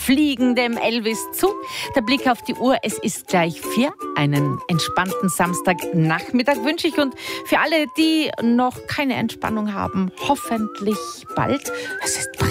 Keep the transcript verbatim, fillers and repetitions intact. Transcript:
fliegen dem Elvis zu. Der Blick auf die Uhr, es ist gleich vier. Einen entspannten Samstagnachmittag wünsche ich und für alle, die noch keine Entspannung haben, hoffentlich bald. Es ist